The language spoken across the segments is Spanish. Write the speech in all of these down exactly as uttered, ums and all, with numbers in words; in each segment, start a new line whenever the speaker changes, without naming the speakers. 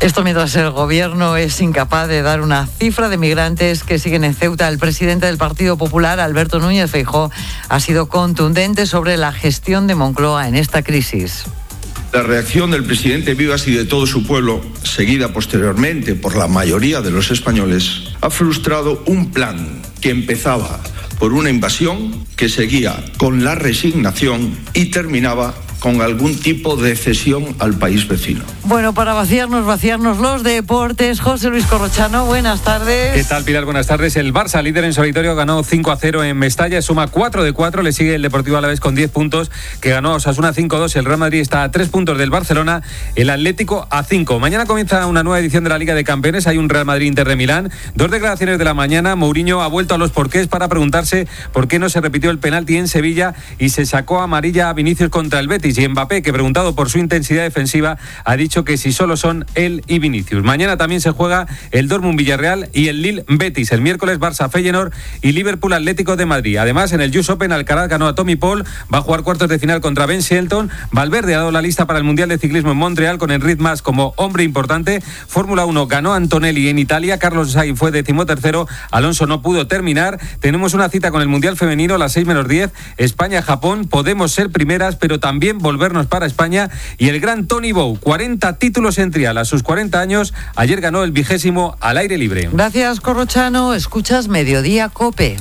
Esto mientras el gobierno es incapaz de dar una cifra de migrantes que siguen en Ceuta. El presidente del Partido Popular, Alberto Núñez Feijóo, ha sido contundente sobre la gestión de Moncloa en esta crisis.
La reacción del presidente Vivas y de todo su pueblo, seguida posteriormente por la mayoría de los españoles, ha frustrado un plan que empezaba por una invasión, que seguía con la resignación y terminaba con algún tipo de cesión al país vecino.
Bueno, para vaciarnos, vaciarnos los deportes, José Luis Corrochano, buenas tardes.
¿Qué tal, Pilar? Buenas tardes. El Barça, líder en solitario, ganó cinco a cero en Mestalla, suma cuatro de cuatro, le sigue el Deportivo Alavés con diez puntos, que ganó a Osasuna cinco a dos, el Real Madrid está a tres puntos del Barcelona, el Atlético a cinco. Mañana comienza una nueva edición de la Liga de Campeones, hay un Real Madrid-Inter de Milán, dos declaraciones de la mañana, Mourinho ha vuelto a los porqués para preguntarse por qué no se repitió el penalti en Sevilla y se sacó amarilla a Vinicius contra el Betis, y Mbappé, que preguntado por su intensidad defensiva, ha dicho que si solo son él y Vinicius. Mañana también se juega el Dortmund-Villarreal y el Lille-Betis. El miércoles Barça-Feyenoord y Liverpool-Atlético de Madrid. Además, en el U S Open, Alcaraz ganó a Tommy Paul, va a jugar cuartos de final contra Ben Shelton. Valverde ha dado la lista para el Mundial de Ciclismo en Montreal con Enric Mas como hombre importante. Fórmula uno ganó Antonelli en Italia, Carlos Sainz fue decimotercero, Alonso no pudo terminar. Tenemos una cita con el Mundial Femenino a las seis menos diez, España-Japón, podemos ser primeras, pero también volvernos para España. Y el gran Tony Bow, cuarenta títulos en trial a sus cuarenta años, ayer ganó el vigésimo al aire libre.
Gracias, Corrochano. Escuchas Mediodía COPE.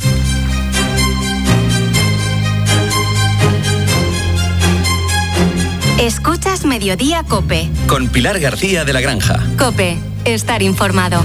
Escuchas Mediodía COPE.
Con Pilar García de la Granja.
COPE, estar informado.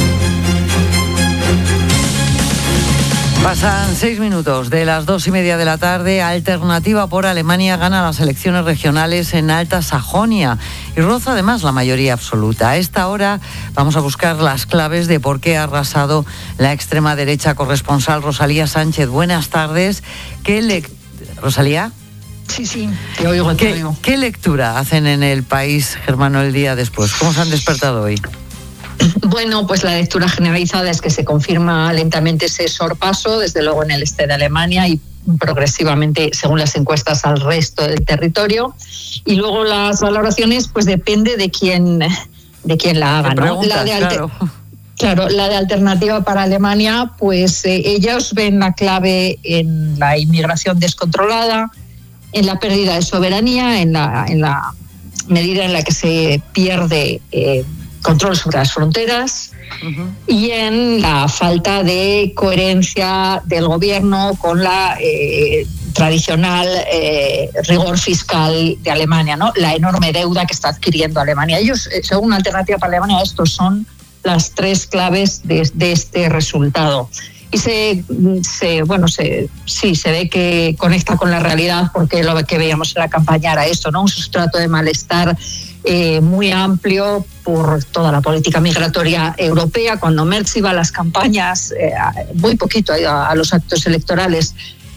Pasan seis minutos de las dos y media de la tarde. Alternativa por Alemania gana las elecciones regionales en Alta Sajonia y roza además la mayoría absoluta. A esta hora vamos a buscar las claves de por qué ha arrasado la extrema derecha. Corresponsal Rosalía Sánchez, buenas tardes. ¿Qué le... Rosalía?
Sí, sí, te oigo, te
¿Qué,
oigo.
¿Qué lectura hacen en el país germano el día después? ¿Cómo se han despertado hoy?
Bueno, pues la lectura generalizada es que se confirma lentamente ese sorpaso, desde luego en el este de Alemania y progresivamente, según las encuestas, al resto del territorio. Y luego las valoraciones, pues depende de quién, de quién la haga, ¿no? La de alter... claro. Claro, la de Alternativa para Alemania, pues eh, ellos ven la clave en la inmigración descontrolada, en la pérdida de soberanía, en la, en la medida en la que se pierde eh, control sobre las fronteras, uh-huh, y en la falta de coherencia del gobierno con la eh, tradicional eh, rigor fiscal de Alemania, ¿no? La enorme deuda que está adquiriendo Alemania. Ellos, eh, según Alternativa para Alemania, estos son las tres claves de, de este resultado. Y se, se bueno, se, sí, se ve que conecta con la realidad, porque lo que veíamos en la campaña era esto, ¿no? Un sustrato de malestar eh, muy amplio por toda la política migratoria europea. Cuando Merz iba a las campañas, eh, muy poquito a, a los actos electorales,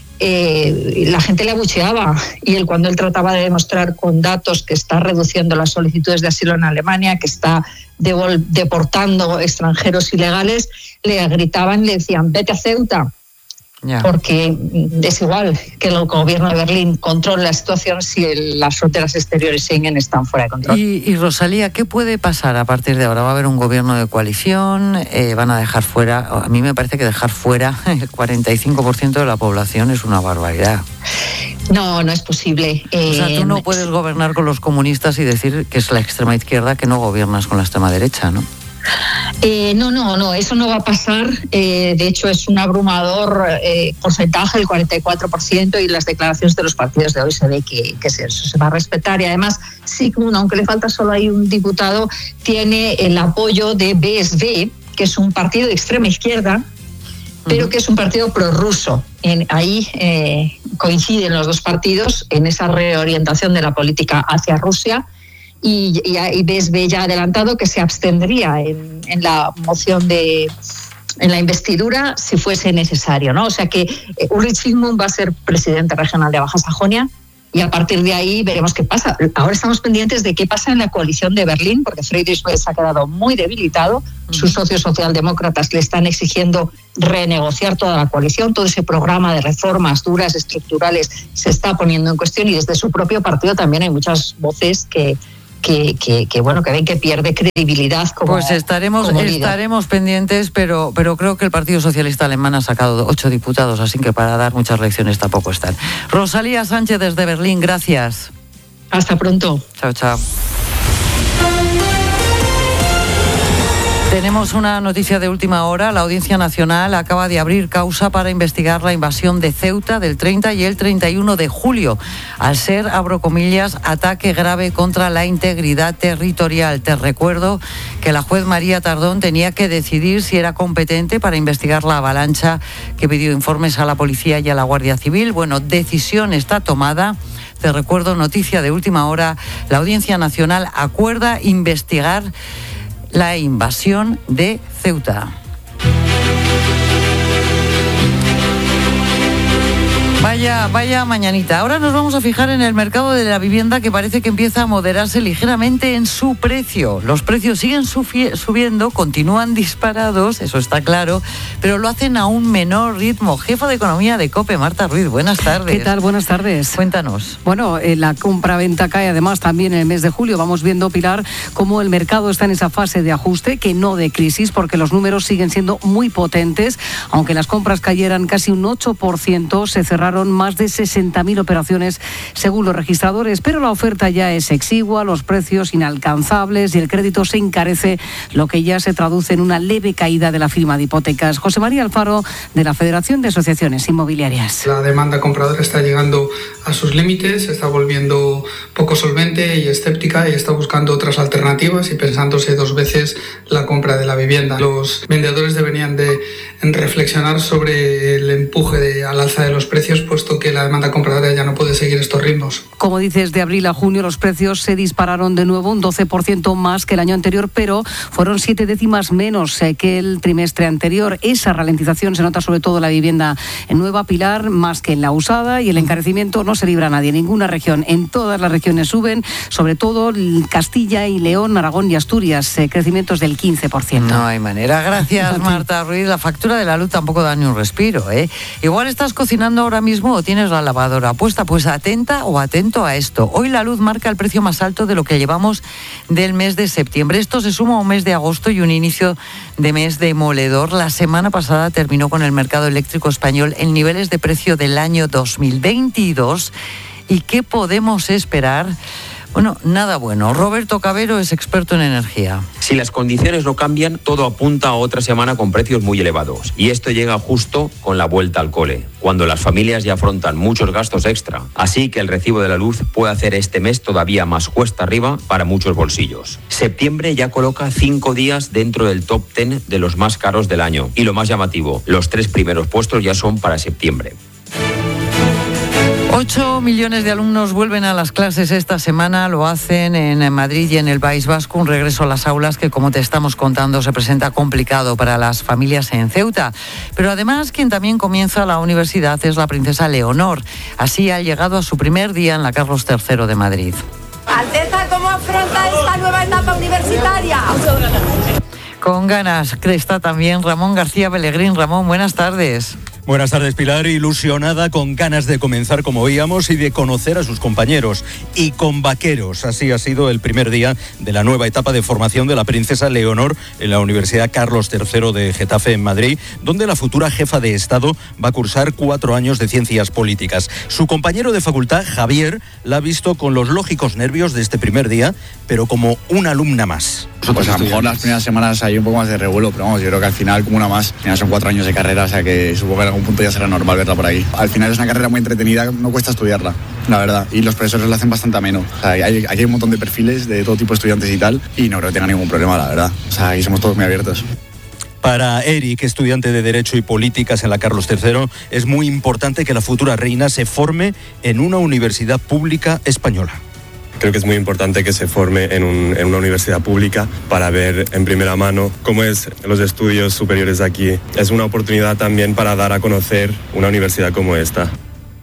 eh, la gente le abucheaba, y él, cuando él trataba de demostrar con datos que está reduciendo las solicitudes de asilo en Alemania, que está devol- deportando extranjeros ilegales, le gritaban, le decían, vete a Ceuta, yeah, porque es igual que el gobierno de Berlín controle la situación si el, las fronteras exteriores Schengen están fuera de control.
Y, y Rosalía, ¿qué puede pasar a partir de ahora? ¿Va a haber un gobierno de coalición? Eh, ¿Van a dejar fuera? A mí me parece que dejar fuera el cuarenta y cinco por ciento de la población es una barbaridad.
No, no es posible.
Eh, o sea, tú no puedes gobernar con los comunistas y decir que es la extrema izquierda, que no gobiernas con la extrema derecha, ¿no?
Eh, no, no, no, eso no va a pasar. Eh, de hecho, es un abrumador eh, porcentaje, el cuarenta y cuatro por ciento, y las declaraciones de los partidos de hoy se ve que, que eso se va a respetar. Y además, Sigmund, aunque le falta solo ahí un diputado, tiene el apoyo de B S V, que es un partido de extrema izquierda, pero que es un partido prorruso. En, ahí eh, coinciden los dos partidos en esa reorientación de la política hacia Rusia. Y, y, y B S V ya ha adelantado que se abstendría en, en la moción de en la investidura si fuese necesario, ¿no? O sea que eh, Ulrich Sigmund va a ser presidente regional de Baja Sajonia, y a partir de ahí veremos qué pasa. Ahora estamos pendientes de qué pasa en la coalición de Berlín, porque Friedrich Merz ha quedado muy debilitado. Uh-huh. Sus socios socialdemócratas le están exigiendo renegociar toda la coalición. Todo ese programa de reformas duras, estructurales, se está poniendo en cuestión, y desde su propio partido también hay muchas voces que que, que, que bueno, que ven que pierde credibilidad como
Pues estaremos,
como líder.
estaremos pendientes, pero, pero creo que el Partido Socialista Alemán ha sacado ocho diputados, así que para dar muchas lecciones tampoco están. Rosalía Sánchez desde Berlín, gracias.
Hasta pronto.
Chao, chao. Tenemos una noticia de última hora. La Audiencia Nacional acaba de abrir causa para investigar la invasión de Ceuta del treinta y el treinta y uno de julio, al ser, abro comillas, ataque grave contra la integridad territorial. Te recuerdo que la juez María Tardón tenía que decidir si era competente para investigar la avalancha que pidió informes a la policía y a la Guardia Civil. Bueno, decisión está tomada. Te recuerdo, noticia de última hora. La Audiencia Nacional acuerda investigar la invasión de Ceuta. Vaya, vaya mañanita. Ahora nos vamos a fijar en el mercado de la vivienda, que parece que empieza a moderarse ligeramente en su precio. Los precios siguen sufi- subiendo, continúan disparados, eso está claro, pero lo hacen a un menor ritmo. Jefa de Economía de COPE, Marta Ruiz, buenas tardes.
¿Qué tal? Buenas tardes.
Cuéntanos.
Bueno, eh, la compra-venta cae además también en el mes de julio. Vamos viendo, Pilar, cómo el mercado está en esa fase de ajuste, que no de crisis, porque los números siguen siendo muy potentes. Aunque las compras cayeran casi un ocho por ciento, se cerraron más de sesenta mil operaciones según los registradores, pero la oferta ya es exigua, los precios inalcanzables y el crédito se encarece, lo que ya se traduce en una leve caída de la firma de hipotecas. José María Alfaro, de la Federación de Asociaciones Inmobiliarias.
La demanda compradora está llegando a sus límites, se está volviendo poco solvente y escéptica y está buscando otras alternativas y pensándose dos veces la compra de la vivienda. Los vendedores deberían de reflexionar sobre el empuje de, al alza de los precios, puesto que la demanda compradora ya no puede seguir estos ritmos.
Como dices, de abril a junio los precios se dispararon de nuevo un doce por ciento más que el año anterior, pero fueron siete décimas menos que el trimestre anterior. Esa ralentización se nota sobre todo en la vivienda en nueva, Pilar, más que en la usada, y el encarecimiento no se libra a nadie. Ninguna región, en todas las regiones suben, sobre todo Castilla y León, Aragón y Asturias, eh, crecimientos del quince por ciento.
No hay manera. Gracias, Marta Ruiz. La factura de la luz tampoco da ni un respiro, ¿eh? Igual estás cocinando ahora mismo o tienes la lavadora puesta, pues atenta o atento a esto. Hoy la luz marca el precio más alto de lo que llevamos del mes de septiembre. Esto se suma a un mes de agosto y un inicio de mes demoledor. La semana pasada terminó con el mercado eléctrico español en niveles de precio del año dos mil veintidós. ¿Y qué podemos esperar? Bueno, nada bueno. Roberto Cabero es experto en energía.
Si las condiciones no cambian, todo apunta a otra semana con precios muy elevados. Y esto llega justo con la vuelta al cole, cuando las familias ya afrontan muchos gastos extra. Así que el recibo de la luz puede hacer este mes todavía más cuesta arriba para muchos bolsillos. Septiembre ya coloca cinco días dentro del top ten de los más caros del año. Y lo más llamativo, los tres primeros puestos ya son para septiembre.
Ocho millones de alumnos vuelven a las clases esta semana, lo hacen en Madrid y en el País Vasco, un regreso a las aulas que, como te estamos contando, se presenta complicado para las familias en Ceuta. Pero además, quien también comienza la universidad es la princesa Leonor. Así ha llegado a su primer día en la Carlos tercero de Madrid.
Alteza, ¿cómo afronta esta nueva etapa universitaria?
Con ganas está también Ramón García Pellegrín. Ramón, buenas tardes.
Buenas tardes, Pilar. Ilusionada, con ganas de comenzar, como veíamos, y de conocer a sus compañeros. Y con vaqueros. Así ha sido el primer día de la nueva etapa de formación de la princesa Leonor en la Universidad Carlos tercero de Getafe, en Madrid, donde la futura jefa de Estado va a cursar cuatro años de ciencias políticas. Su compañero de facultad, Javier, la ha visto con los lógicos nervios de este primer día, pero como una alumna más.
Pues a lo mejor las primeras semanas hay un poco más de revuelo, pero vamos, yo creo que al final como una más. Ya son cuatro años de carrera, o sea que supongo que en algún punto ya será normal verla por ahí. Al final es una carrera muy entretenida, no cuesta estudiarla, la verdad. Y los profesores la hacen bastante ameno. O sea, hay, aquí hay un montón de perfiles de todo tipo de estudiantes y tal, y no creo que tenga ningún problema, la verdad. O sea, aquí somos todos muy abiertos.
Para Eric, estudiante de Derecho y Políticas en la Carlos tercero, es muy importante que la futura reina se forme en una universidad pública española.
Creo que es muy importante que se forme en, un, en una universidad pública para ver en primera mano cómo es los estudios superiores aquí. Es una oportunidad también para dar a conocer una universidad como esta.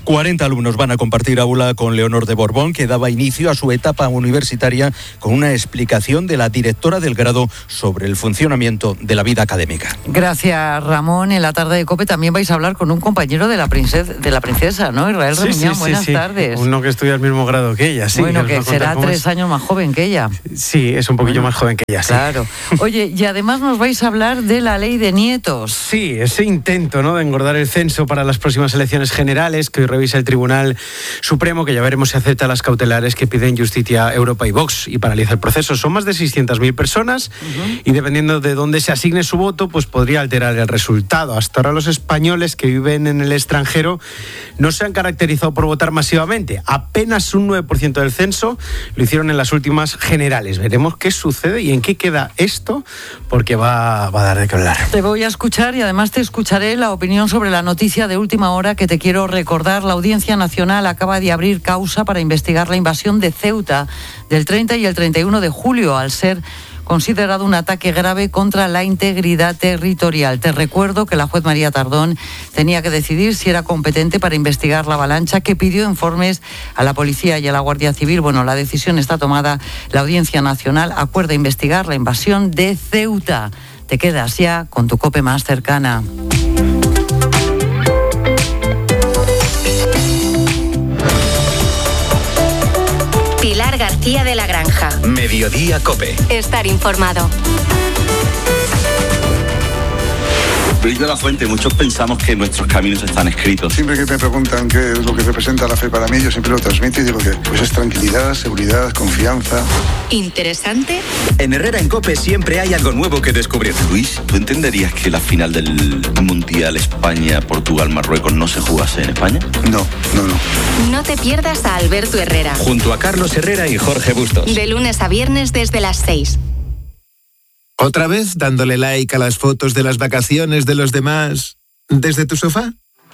cuarenta alumnos van a compartir aula con Leonor de Borbón, que daba inicio a su etapa universitaria con una explicación de la directora del grado sobre el funcionamiento de la vida académica.
Gracias, Ramón. En la tarde de COPE también vais a hablar con un compañero de la princesa, de la princesa, ¿no? Israel
sí,
Remuñán,
sí,
buenas
sí, sí.
tardes.
Uno que estudia al mismo grado que ella, sí.
Bueno, que será tres
es.
años más joven que ella.
Sí, es un poquillo bueno, más joven que ella, sí.
Claro. Oye, y además nos vais a hablar de la ley de nietos.
Sí, ese intento, ¿no?, de engordar el censo para las próximas elecciones generales que hoy revisa el Tribunal Supremo, que ya veremos si acepta las cautelares que piden Justicia, Europa y Vox y paraliza el proceso. Son más de seiscientas mil personas uh-huh. y dependiendo de dónde se asigne su voto, pues podría alterar el resultado. Hasta ahora los españoles que viven en el extranjero no se han caracterizado por votar masivamente. Apenas un nueve por ciento del censo lo hicieron en las últimas generales. Veremos qué sucede y en qué queda esto, porque va, va a dar de qué hablar.
Te voy a escuchar y además te escucharé la opinión sobre la noticia de última hora que te quiero recordar. La Audiencia Nacional acaba de abrir causa para investigar la invasión de Ceuta del treinta y el treinta y uno de julio, al ser considerado un ataque grave contra la integridad territorial. Te recuerdo que la juez María Tardón tenía que decidir si era competente para investigar la avalancha, que pidió informes a la policía y a la Guardia Civil. Bueno, la decisión está tomada. La Audiencia Nacional acuerda investigar la invasión de Ceuta. Te quedas ya con tu COPE más cercana.
Pilar García de la Granja.
Mediodía COPE.
Estar informado.
Luis de la Fuente, muchos pensamos que nuestros caminos están escritos.
Siempre que me preguntan qué es lo que representa la fe para mí, yo siempre lo transmito y digo que pues es tranquilidad, seguridad, confianza.
¿Interesante?
En Herrera en COPE siempre hay algo nuevo que descubrir.
Luis, ¿tú entenderías que la final del Mundial España-Portugal-Marruecos no se jugase en España?
No, no, no.
No te pierdas a Alberto Herrera.
Junto a Carlos Herrera y Jorge Bustos.
De lunes a viernes desde las seis.
¿Otra vez dándole like a las fotos de las vacaciones de los demás desde tu sofá?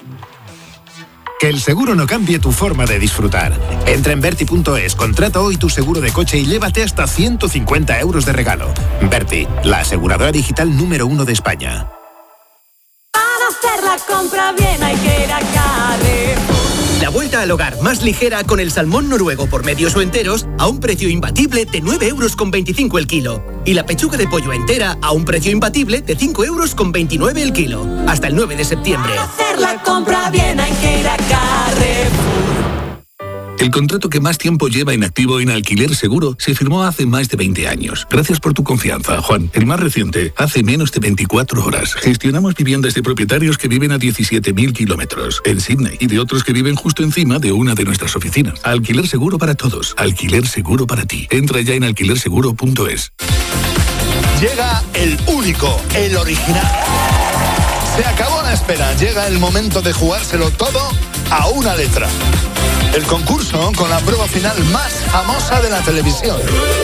Que el seguro no cambie tu forma de disfrutar. Entra en Berti punto es, contrata hoy tu seguro de coche y llévate hasta ciento cincuenta euros de regalo. Berti, la aseguradora digital número uno de España.
Para hacer la compra bien hay que ir a Carrefour.
La vuelta al hogar más ligera con el salmón noruego por medios o enteros a un precio imbatible de nueve euros con veinticinco el kilo. Y la pechuga de pollo entera a un precio imbatible de cinco euros con veintinueve el kilo. Hasta el nueve de septiembre.
Para hacer la compra bien hay que ir a Carrefour.
El contrato que más tiempo lleva inactivo en Alquiler Seguro se firmó hace más de veinte años. Gracias por tu confianza, Juan. El más reciente, hace menos de veinticuatro horas. Gestionamos viviendas de propietarios que viven a diecisiete mil kilómetros en Sydney y de otros que viven justo encima de una de nuestras oficinas. Alquiler Seguro para todos. Alquiler Seguro para ti. Entra ya en alquiler seguro punto es.
Llega el único, el original. Se acabó la espera. Llega el momento de jugárselo todo a una letra. El concurso con la prueba final más famosa de la televisión.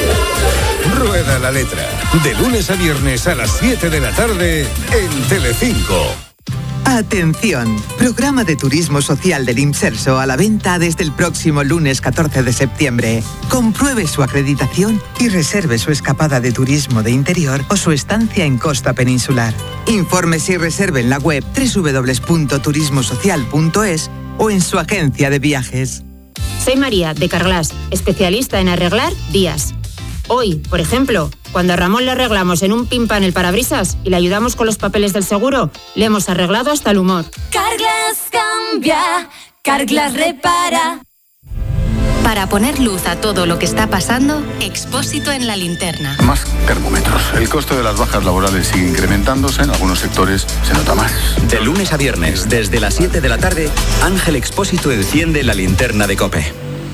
Rueda la letra. De lunes a viernes a las siete de la tarde en Telecinco.
Atención, programa de turismo social del Imserso a la venta desde el próximo lunes catorce de septiembre. Compruebe su acreditación y reserve su escapada de turismo de interior o su estancia en costa peninsular. Infórmese y reserve en la web doble u doble u doble u punto turismo social punto es o en su agencia de viajes.
Soy María, de Carglass, especialista en arreglar vías. Hoy, por ejemplo, cuando a Ramón le arreglamos en un pimpan el parabrisas y le ayudamos con los papeles del seguro, le hemos arreglado hasta el humor.
Carglass cambia, Carglass repara.
Para poner luz a todo lo que está pasando, Expósito en la linterna.
Más termómetros. El costo de las bajas laborales sigue incrementándose. En algunos sectores se nota más.
De lunes a viernes, desde las siete de la tarde, Ángel Expósito enciende la linterna de COPE.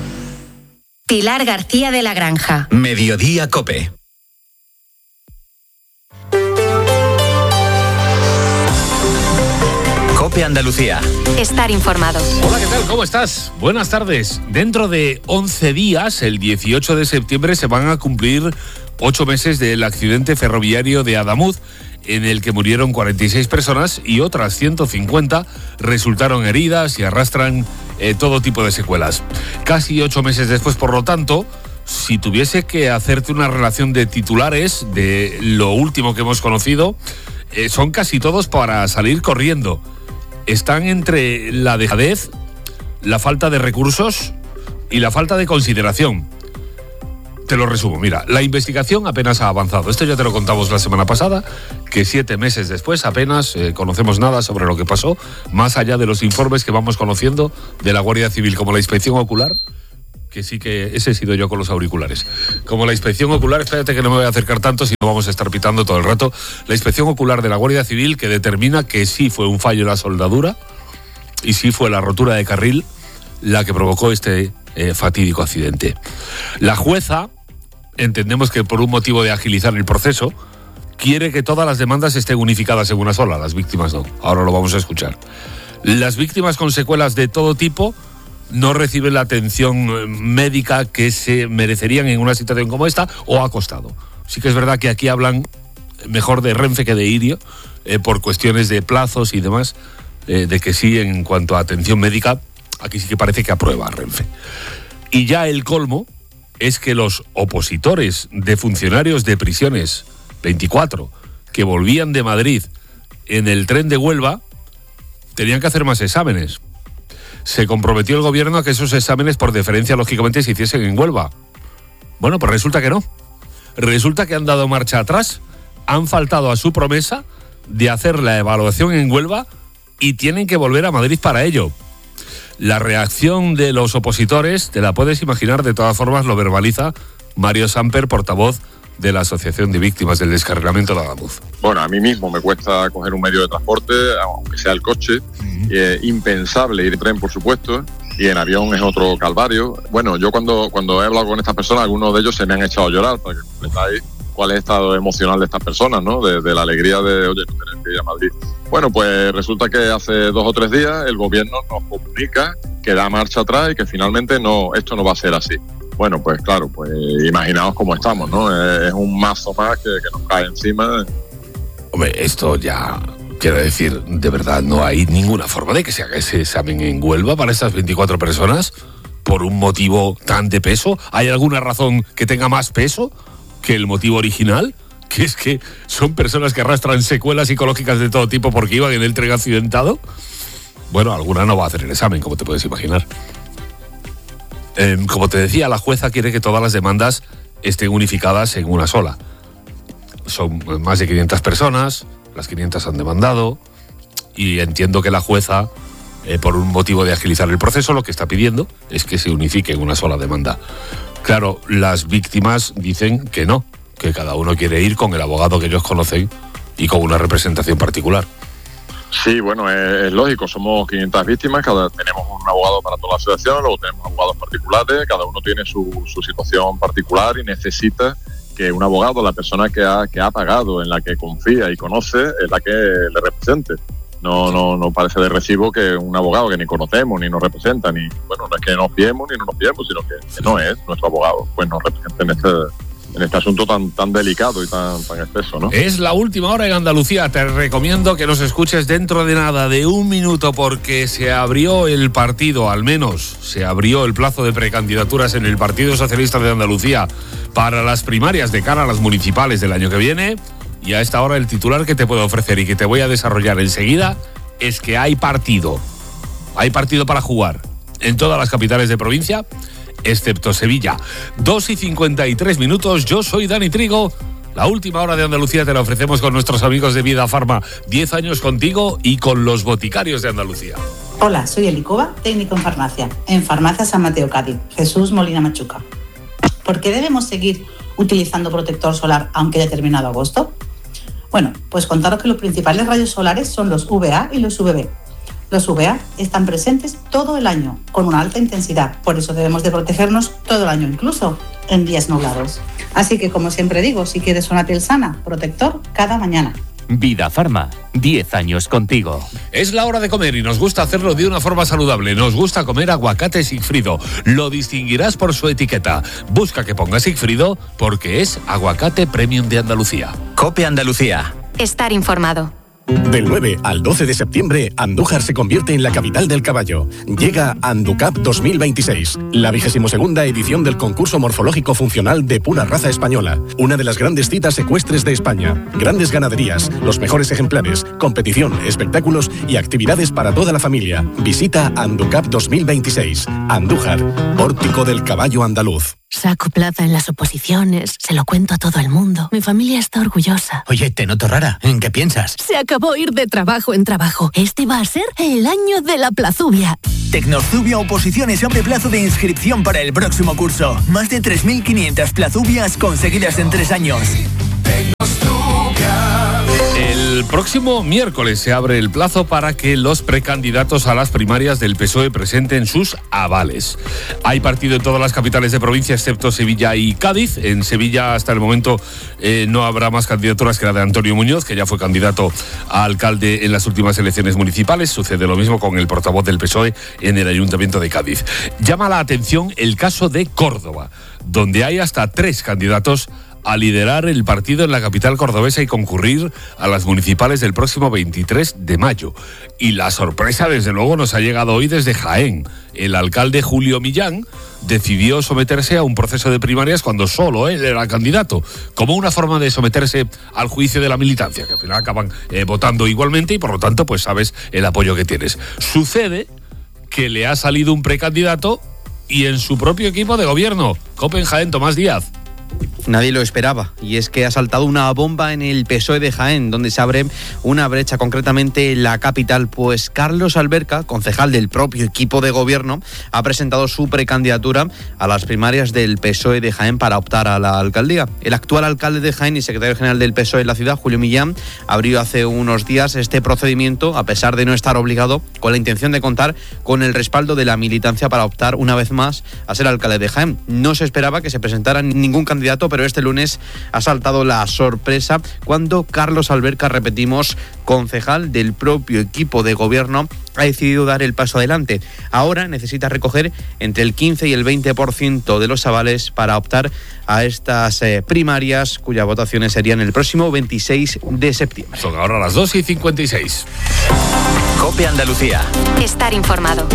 Pilar García de la Granja.
Mediodía COPE. COPE Andalucía.
Estar informado.
Hola, ¿qué tal? ¿Cómo estás? Buenas tardes. Dentro de once días, el dieciocho de septiembre, se van a cumplir ocho meses del accidente ferroviario de Adamuz, en el que murieron cuarenta y seis personas y otras ciento cincuenta resultaron heridas y arrastran eh, todo tipo de secuelas. Casi ocho meses después, por lo tanto, si tuviese que hacerte una relación de titulares de lo último que hemos conocido, eh, son casi todos para salir corriendo. Están entre la dejadez, la falta de recursos y la falta de consideración. Te lo resumo, mira, la investigación apenas ha avanzado. Esto ya te lo contamos la semana pasada, que siete meses después apenas eh, conocemos nada sobre lo que pasó, más allá de los informes que vamos conociendo de la Guardia Civil, como la inspección ocular, que sí que ese he sido yo con los auriculares. Como la inspección ocular, espérate que no me voy a acercar tanto, si no vamos a estar pitando todo el rato, la inspección ocular de la Guardia Civil, que determina que sí fue un fallo en la soldadura y sí fue la rotura de carril la que provocó este eh, fatídico accidente. La jueza, entendemos que por un motivo de agilizar el proceso, quiere que todas las demandas estén unificadas en una sola, las víctimas no. Ahora lo vamos a escuchar. Las víctimas con secuelas de todo tipo no reciben la atención médica que se merecerían en una situación como esta, o ha costado. Sí que es verdad que aquí hablan mejor de Renfe que de Irio, eh, por cuestiones de plazos y demás, eh, de que sí, en cuanto a atención médica, aquí sí que parece que aprueba Renfe. Y ya el colmo es que los opositores de funcionarios de prisiones veinticuatro que volvían de Madrid en el tren de Huelva tenían que hacer más exámenes. Se comprometió el gobierno a que esos exámenes, por deferencia, lógicamente, se hiciesen en Huelva. Bueno, pues resulta que no. Resulta que han dado marcha atrás, han faltado a su promesa de hacer la evaluación en Huelva y tienen que volver a Madrid para ello. La reacción de los opositores, te la puedes imaginar, de todas formas lo verbaliza Mario Samper, portavoz de la Asociación de Víctimas del Descarrilamiento de Adamuz.
Bueno, a mí mismo me cuesta coger un medio de transporte, aunque sea el coche. Uh-huh. eh, impensable ir en tren, por supuesto, y en avión es otro calvario. Bueno, yo cuando, cuando he hablado con estas personas, algunos de ellos se me han echado a llorar, para que completáis cuál es el estado emocional de estas personas, ¿no? De, de la alegría de, oye, no tener que ir a Madrid. Bueno, pues resulta que hace dos o tres días el gobierno nos comunica que da marcha atrás y que finalmente no, esto no va a ser así. Bueno, pues claro, pues imaginaos cómo estamos, ¿no? Es un mazo más que, que nos cae encima.
Hombre, esto ya, quiero decir, de verdad no hay ninguna forma de que se haga ese examen en Huelva para estas veinticuatro personas por un motivo tan de peso. ¿Hay alguna razón que tenga más peso que el motivo original? Que es que son personas que arrastran secuelas psicológicas de todo tipo porque iban en el tren accidentado. Bueno, alguna no va a hacer el examen, como te puedes imaginar. Eh, como te decía, la jueza quiere que todas las demandas estén unificadas en una sola. Son más de quinientas personas, las quinientas han demandado, y entiendo que la jueza, eh, por un motivo de agilizar el proceso, lo que está pidiendo es que se unifique en una sola demanda. Claro, las víctimas dicen que no, que cada uno quiere ir con el abogado que ellos conocen y con una representación particular.
Sí, bueno, es, es lógico, somos quinientas víctimas, cada tenemos un abogado para toda la asociación, luego tenemos abogados particulares, cada uno tiene su, su situación particular y necesita que un abogado, la persona que ha, que ha pagado, en la que confía y conoce, es la que le represente. No, no, no parece de recibo que un abogado que ni conocemos, ni nos representa, ni, bueno, no es que nos fiemos ni no nos fiemos, sino que, que no es nuestro abogado, pues nos representa en este... en este asunto tan tan delicado y tan, tan espeso, ¿no?
Es la última hora en Andalucía. Te recomiendo que nos escuches dentro de nada, de un minuto, porque se abrió el partido, al menos se abrió el plazo de precandidaturas en el Partido Socialista de Andalucía para las primarias de cara a las municipales del año que viene. Y a esta hora el titular que te puedo ofrecer y que te voy a desarrollar enseguida es que hay partido. Hay partido para jugar en todas las capitales de provincia, excepto Sevilla. dos y cincuenta y tres minutos, yo soy Dani Trigo. La última hora de Andalucía te la ofrecemos con nuestros amigos de Vida Farma. diez años contigo y con los boticarios de Andalucía.
Hola, soy Elicova, técnico en farmacia, en Farmacia San Mateo Cádiz, Jesús Molina Machuca. ¿Por qué debemos seguir utilizando protector solar aunque haya terminado agosto? Bueno, pues contaros que los principales rayos solares son los U V A y los U V B. Los U V A están presentes todo el año, con una alta intensidad, por eso debemos de protegernos todo el año, incluso en días nublados. Así que, como siempre digo, si quieres una piel sana, protector cada mañana.
Vida Farma, diez años contigo.
Es la hora de comer y nos gusta hacerlo de una forma saludable. Nos gusta comer aguacate Sigfrido. Lo distinguirás por su etiqueta. Busca que ponga Sigfrido porque es aguacate premium de Andalucía.
COPE Andalucía.
Estar informado.
Del nueve al doce de septiembre, Andújar se convierte en la capital del caballo. Llega Anducap dos mil veintiséis, la vigésimo segunda edición del concurso morfológico funcional de pura raza española. Una de las grandes citas ecuestres de España. Grandes ganaderías, los mejores ejemplares, competición, espectáculos y actividades para toda la familia. Visita Anducap dos mil veintiséis. Andújar, pórtico del caballo andaluz.
Saco plaza en las oposiciones, se lo cuento a todo el mundo. Mi familia está orgullosa.
Oye, te noto rara. ¿En qué piensas?
Se acabó ir de trabajo en trabajo. Este va a ser el año de la Plazubia.
Tecnozubia Oposiciones abre plazo de inscripción para el próximo curso. Más de tres mil quinientas plazubias conseguidas en tres años.
El próximo miércoles se abre el plazo para que los precandidatos a las primarias del P S O E presenten sus avales. Hay partido en todas las capitales de provincia excepto Sevilla y Cádiz. En Sevilla hasta el momento eh, no habrá más candidaturas que la de Antonio Muñoz, que ya fue candidato a alcalde en las últimas elecciones municipales. Sucede lo mismo con el portavoz del P S O E en el Ayuntamiento de Cádiz. Llama la atención el caso de Córdoba, donde hay hasta tres candidatos a liderar el partido en la capital cordobesa y concurrir a las municipales del próximo veintitrés de mayo. Y la sorpresa, desde luego, nos ha llegado hoy desde Jaén. El alcalde Julio Millán decidió someterse a un proceso de primarias cuando solo él era candidato, como una forma de someterse al juicio de la militancia, que al final acaban eh, votando igualmente y por lo tanto pues sabes el apoyo que tienes. Sucede que le ha salido un precandidato y en su propio equipo de gobierno. COPE en Jaén, Tomás Díaz.
Nadie lo esperaba, y es que ha saltado una bomba en el P S O E de Jaén, donde se abre una brecha, concretamente en la capital, pues Carlos Alberca, concejal del propio equipo de gobierno, ha presentado su precandidatura a las primarias del P S O E de Jaén para optar a la alcaldía. El actual alcalde de Jaén y secretario general del P S O E en la ciudad, Julio Millán, abrió hace unos días este procedimiento, a pesar de no estar obligado, con la intención de contar con el respaldo de la militancia para optar una vez más a ser alcalde de Jaén. No se esperaba que se presentara ningún candidato, pero este lunes ha saltado la sorpresa cuando Carlos Alberca, repetimos, concejal del propio equipo de gobierno, ha decidido dar el paso adelante. Ahora necesita recoger entre el quince y el veinte por ciento de los avales para optar a estas eh, primarias, cuyas votaciones serían el próximo veintiséis de septiembre.
Son ahora las dos y cincuenta y seis.
COPE Andalucía.
Estar informado.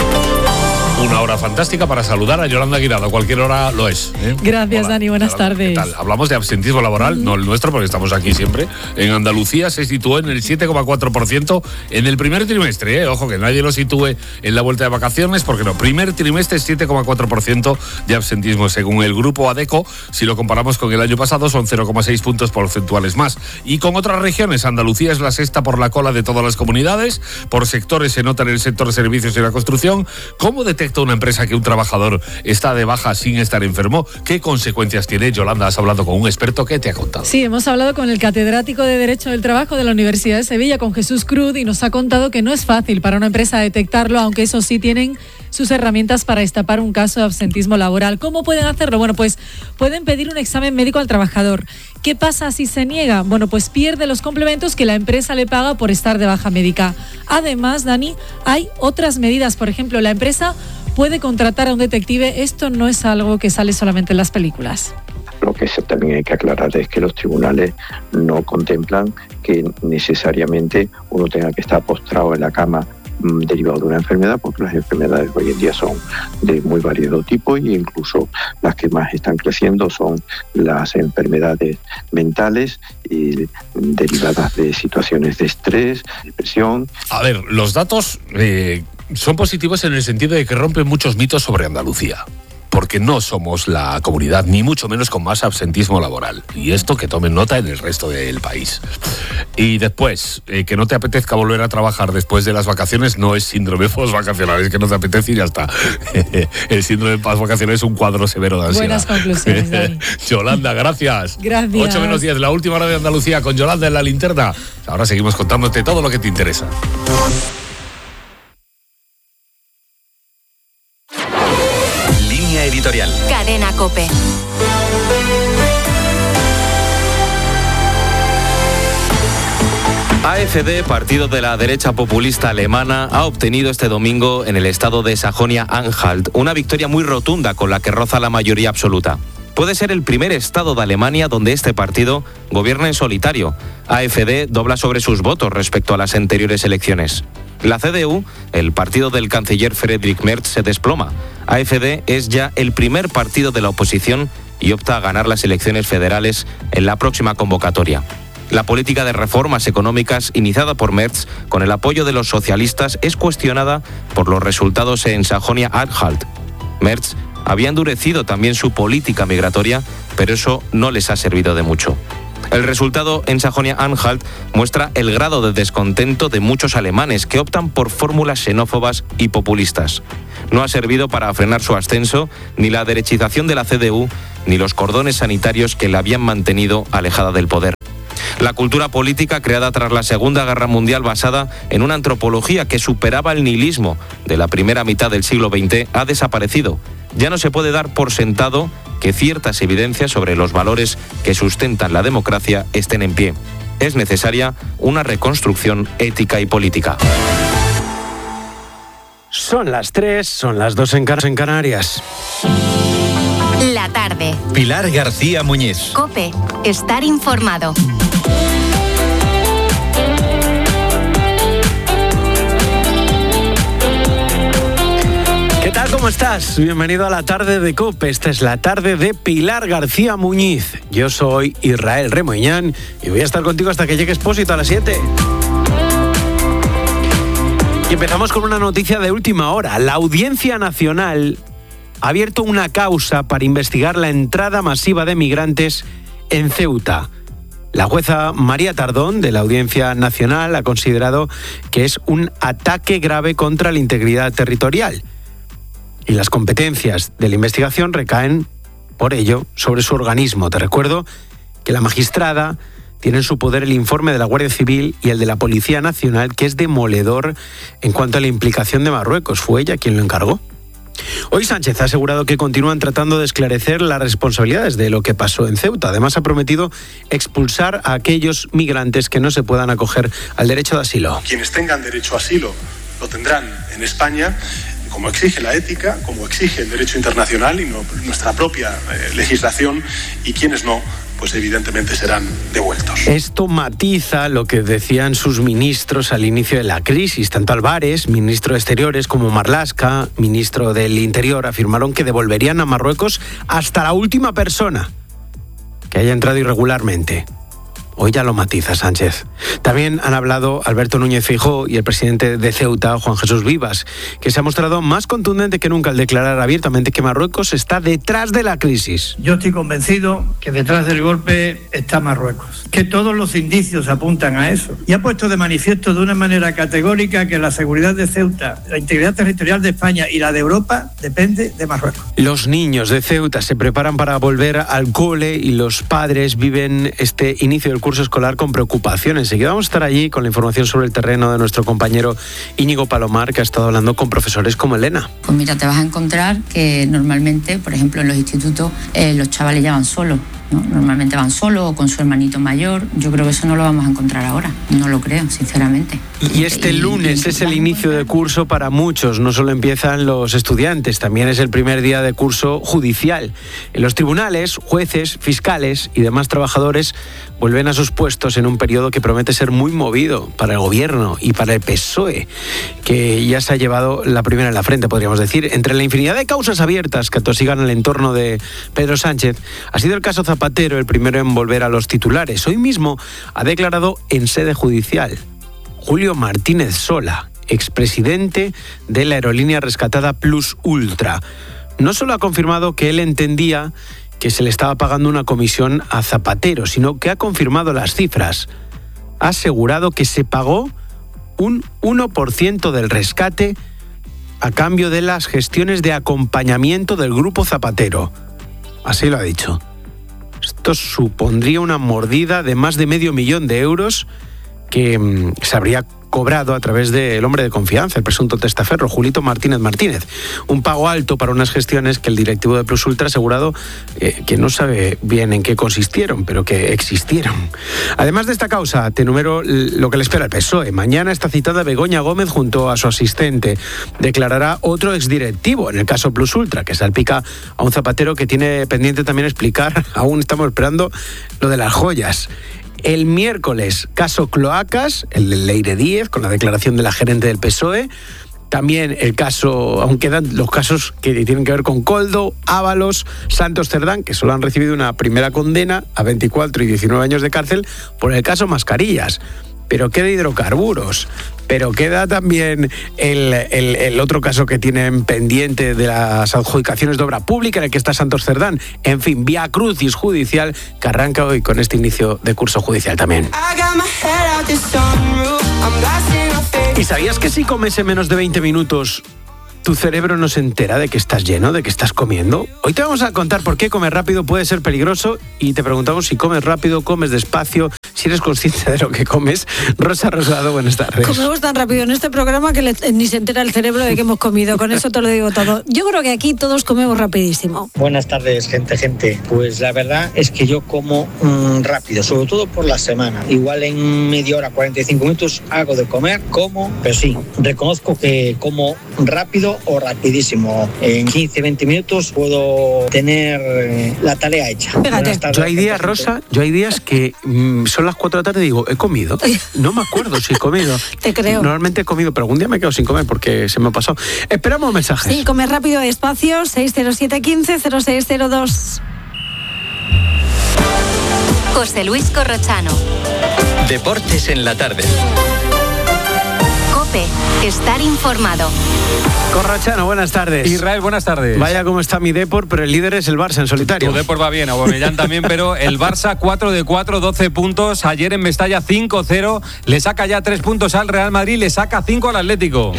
Una hora fantástica para saludar a Yolanda Guirado. Cualquier hora lo es. ¿eh?
Gracias, Hola, Dani. Buenas
Yolanda,
tardes.
¿Qué tal? Hablamos de absentismo laboral, mm. no el nuestro, porque estamos aquí siempre. En Andalucía se situó en el siete coma cuatro por ciento en el primer trimestre. ¿eh? Ojo, que nadie lo sitúe en la vuelta de vacaciones, porque no. Primer trimestre, siete coma cuatro por ciento de absentismo. Según el grupo ADECO, si lo comparamos con el año pasado, son cero coma seis puntos porcentuales más. Y con otras regiones, Andalucía es la sexta por la cola de todas las comunidades. Por sectores se nota en el sector de servicios y la construcción. ¿Cómo detecta una empresa que un trabajador está de baja sin estar enfermo? ¿Qué consecuencias tiene? Yolanda, has hablado con un experto. ¿Qué te ha contado?
Sí, hemos hablado con el catedrático de Derecho del Trabajo de la Universidad de Sevilla, con Jesús Cruz, y nos ha contado que no es fácil para una empresa detectarlo, aunque eso sí tienen sus herramientas para destapar un caso de absentismo laboral. ¿Cómo pueden hacerlo? Bueno, pues pueden pedir un examen médico al trabajador. ¿Qué pasa si se niega? Bueno, pues pierde los complementos que la empresa le paga por estar de baja médica. Además, Dani, hay otras medidas. Por ejemplo, la empresa puede contratar a un detective. Esto no es algo que sale solamente en las películas.
Lo que también hay que aclarar es que los tribunales no contemplan que necesariamente uno tenga que estar postrado en la cama mmm, derivado de una enfermedad, porque las enfermedades hoy en día son de muy variado tipo, e incluso las que más están creciendo son las enfermedades mentales y derivadas de situaciones de estrés, depresión.
A ver, los datos eh, son positivos en el sentido de que rompen muchos mitos sobre Andalucía, porque no somos la comunidad, ni mucho menos con más absentismo laboral. Y esto que tomen nota en el resto del país. Y después, eh, que no te apetezca volver a trabajar después de las vacaciones no es síndrome postvacacional, es que no te apetece y ya está. El síndrome postvacacional es un cuadro severo de ansiedad.
Buenas conclusiones, Dani.
Yolanda, gracias.
Gracias.
ocho menos diez, la última hora de Andalucía con Yolanda en la linterna. Ahora seguimos contándote todo lo que te interesa.
Editorial.
Cadena COPE.
A F D, partido de la derecha populista alemana, ha obtenido este domingo en el estado de Sajonia-Anhalt una victoria muy rotunda con la que roza la mayoría absoluta. puede ser el primer estado de Alemania donde este partido gobierna en solitario. AfD dobla sobre sus votos respecto a las anteriores elecciones. La C D U, el partido del canciller Friedrich Merz, se desploma. AfD es ya el primer partido de la oposición y opta a ganar las elecciones federales en la próxima convocatoria. La política de reformas económicas iniciada por Merz con el apoyo de los socialistas es cuestionada por los resultados en Sajonia-Anhalt. Merz había endurecido también su política migratoria, pero eso no les ha servido de mucho. El resultado en Sajonia-Anhalt muestra el grado de descontento de muchos alemanes que optan por fórmulas xenófobas y populistas. No ha servido para frenar su ascenso ni la derechización de la C D U ni los cordones sanitarios que la habían mantenido alejada del poder. La cultura política creada tras la Segunda Guerra Mundial, basada en una antropología que superaba el nihilismo de la primera mitad del siglo veinte, ha desaparecido. Ya no se puede dar por sentado que ciertas evidencias sobre los valores que sustentan la democracia estén en pie. Es necesaria una reconstrucción ética y política.
Son las tres, son las dos en Canarias.
La tarde.
Pilar García Muñiz.
COPE. Estar informado.
¿Qué tal? ¿Cómo estás? Bienvenido a la tarde de COPE. Esta es la tarde de Pilar García Muñiz. Yo soy Israel Remoñán y voy a estar contigo hasta que llegue Expósito a las siete. Y empezamos con una noticia de última hora. La Audiencia Nacional ha abierto una causa para investigar la entrada masiva de migrantes en Ceuta. La jueza María Tardón, de la Audiencia Nacional, ha considerado que es un ataque grave contra la integridad territorial. Y las competencias de la investigación recaen, por ello, sobre su organismo. Te recuerdo que la magistrada tiene en su poder el informe de la Guardia Civil y el de la Policía Nacional, que es demoledor en cuanto a la implicación de Marruecos. Fue ella quien lo encargó. Hoy Sánchez ha asegurado que continúan tratando de esclarecer las responsabilidades de lo que pasó en Ceuta. Además, ha prometido expulsar a aquellos migrantes que no se puedan acoger al derecho de asilo.
Quienes tengan derecho a asilo lo tendrán en España, como exige la ética, como exige el derecho internacional y no, nuestra propia eh, legislación, y quienes no, pues evidentemente serán devueltos.
Esto matiza lo que decían sus ministros al inicio de la crisis. Tanto Álvarez, ministro de Exteriores, como Marlaska, ministro del Interior, afirmaron que devolverían a Marruecos hasta la última persona que haya entrado irregularmente. Hoy ya lo matiza Sánchez. También han hablado Alberto Núñez Feijóo y el presidente de Ceuta, Juan Jesús Vivas, que se ha mostrado más contundente que nunca al declarar abiertamente que Marruecos está detrás de la crisis.
Yo estoy convencido que detrás del golpe está Marruecos, que todos los indicios apuntan a eso. Y ha puesto de manifiesto de una manera categórica que la seguridad de Ceuta, la integridad territorial de España y la de Europa depende de Marruecos.
Los niños de Ceuta se preparan para volver al cole y los padres viven este inicio del curso escolar con preocupación. Enseguida vamos a estar allí con la información sobre el terreno de nuestro compañero Íñigo Palomar, que ha estado hablando con profesores como Elena.
Pues mira, te vas a encontrar que normalmente, por ejemplo, en los institutos eh, los chavales ya van solos, ¿no? Normalmente van solos o con su hermanito mayor. Yo creo que eso no lo vamos a encontrar ahora. No lo creo, sinceramente.
Y este lunes es el inicio de curso para muchos. No solo empiezan los estudiantes, también es el primer día de curso judicial. En los tribunales, jueces, fiscales y demás trabajadores vuelven a sus puestos en un periodo que promete ser muy movido para el gobierno y para el P S O E, que ya se ha llevado la primera en la frente, podríamos decir. Entre la infinidad de causas abiertas que atosigan el entorno de Pedro Sánchez, ha sido el caso Zapatero el primero en volver a los titulares. Hoy mismo ha declarado en sede judicial Julio Martínez Sola, expresidente de la aerolínea rescatada Plus Ultra. No solo ha confirmado que él entendía que se le estaba pagando una comisión a Zapatero, sino que ha confirmado las cifras. Ha asegurado que se pagó un uno por ciento del rescate a cambio de las gestiones de acompañamiento del grupo Zapatero. Así lo ha dicho. Esto supondría una mordida de más de medio millón de euros que mmm, se habría cobrado a través del hombre de confianza, el presunto testaferro, Julito Martínez Martínez. Un pago alto para unas gestiones que el directivo de Plus Ultra ha asegurado eh, que no sabe bien en qué consistieron, pero que existieron. Además de esta causa, te enumero lo que le espera al P S O E. Mañana está citada Begoña Gómez junto a su asistente. Declarará otro exdirectivo en el caso Plus Ultra, que salpica a un zapatero que tiene pendiente también explicar, aún estamos esperando, lo de las joyas. El miércoles, caso Cloacas, el de Leire Díez, con la declaración de la gerente del P S O E. También el caso, aún quedan los casos que tienen que ver con Coldo, Ábalos, Santos Cerdán, que solo han recibido una primera condena a veinticuatro y diecinueve años de cárcel por el caso Mascarillas. Pero queda hidrocarburos, pero queda también el, el, el otro caso que tienen pendiente de las adjudicaciones de obra pública en el que está Santos Cerdán. En fin, vía crucis judicial que arranca hoy con este inicio de curso judicial también. ¿Y sabías que si comes en menos de veinte minutos tu cerebro no se entera de que estás lleno, de que estás comiendo? Hoy te vamos a contar por qué comer rápido puede ser peligroso y te preguntamos si comes rápido, comes despacio, si eres consciente de lo que comes. Rosa Rosado, buenas tardes.
Comemos tan rápido en este programa que le, ni se entera el cerebro de que hemos comido. Con eso te lo digo todo. Yo creo que aquí todos comemos rapidísimo.
Buenas tardes, gente, gente. Pues la verdad es que yo como mmm, rápido, sobre todo por la semana. Igual en media hora, cuarenta y cinco minutos hago de comer, como, pero sí, reconozco que como rápido o rapidísimo. En quince, veinte minutos puedo tener eh, la tarea hecha.
Tardes,
yo hay días, Rosa, yo hay días que mmm, son las cuatro de la tarde y digo, ¿he comido? No me acuerdo si he comido.
Te creo.
Normalmente he comido, pero algún día me quedo sin comer porque se me ha pasado. Esperamos mensajes.
Sí, comer rápido despacio, seis cero siete, quince, cero seis cero dos.
José Luis Corrochano.
Deportes en la tarde.
COPE, estar informado.
Corrochano, buenas tardes.
Israel, buenas tardes.
Vaya cómo está mi Depor, pero el líder es el Barça en solitario.
Tu Depor va bien, Aubameyang también, pero el Barça cuatro de cuatro, doce puntos. Ayer en Mestalla cinco cero, le saca ya tres puntos al Real Madrid, le saca cinco al Atlético.